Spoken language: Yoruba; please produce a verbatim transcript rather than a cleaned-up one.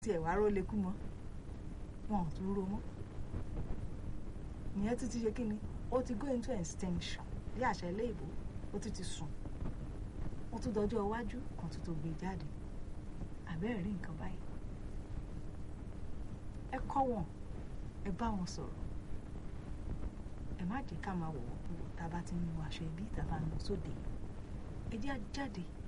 tiẹ̀ wá ró lekú mọ́ wọn ò tún ro mọ́ ìyẹn tún ti ṣe kí ni ó ti go into extinction bí àṣẹ ilé ìbò ó tún ti sùn ó tún dọjọ́ iwájú kan tún tó gbé jáde àbẹ́rẹ́ rí nǹkan báyìí ẹ kọ́ wọn ẹ bá wọn sọ̀rọ̀ ẹ má jẹ́ ká máa wọ̀wọ̀ kú tá a bá ti ń wọ aṣọ ẹbí tá a bá ń lọ sóde ẹ jẹ́ á jáde